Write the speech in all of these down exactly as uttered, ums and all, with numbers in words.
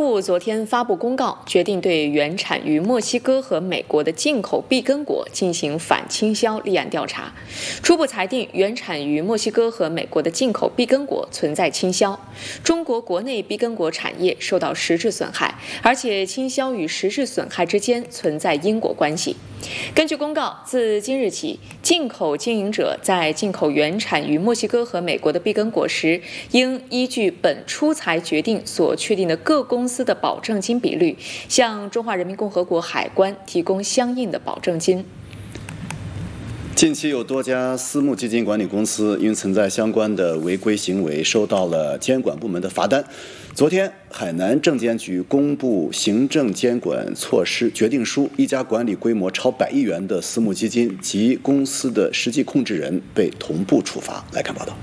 部昨天发布公告，决定对原产于墨西哥和美国的进口碧根果进行反倾销立案调查。初步裁定，原产于墨西哥和美国的进口碧根果存在倾销，中国国内碧根果产业受到实质损害，而且倾销与实质损害之间存在因果关系。根据公告，自今日起，进口经营者在进口原产于墨西哥和美国的碧根果时，应依据本出裁决定所确定的各公司的保证金比率，向中华人民共和国海关提供相应的保证金。 近期有多家私募基金管理公司因存在相关的违规行为，收到了监管部门的罚单。昨天，海南证监局公布行政监管措施决定书，一家管理规模超百亿元的私募基金及公司的实际控制人被同步处罚。来看报道。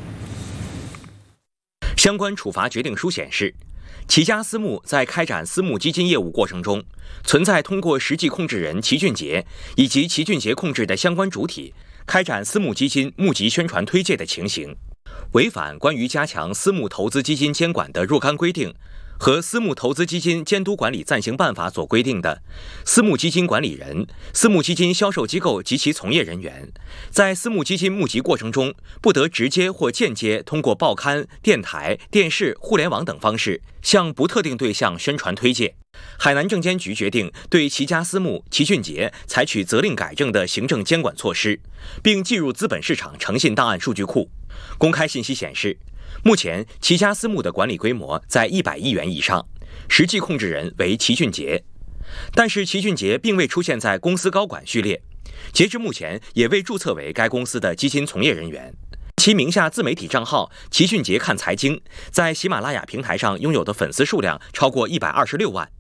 相关处罚决定书显示，齐家私募在开展私募基金业务过程中，存在通过实际控制人齐俊杰以及齐俊杰控制的相关主体开展私募基金募集宣传推介的情形，违反关于加强私募投资基金监管的若干规定和私募投资基金监督管理暂行办法所规定的，私募基金管理人、私募基金销售机构及其从业人员在私募基金募集过程中，不得直接或间接通过报刊、电台、电视、互联网等方式向不特定对象宣传推介。海南证监局决定对齐家私募、齐俊杰采取责令改正的行政监管措施，并计入资本市场诚信档案数据库。公开信息显示，目前齐家私募的管理规模在一百亿元以上，实际控制人为齐俊杰，但是齐俊杰并未出现在公司高管序列，截至目前也未注册为该公司的基金从业人员。其名下自媒体账号齐俊杰看财经在喜马拉雅平台上拥有的粉丝数量超过一百二十六万，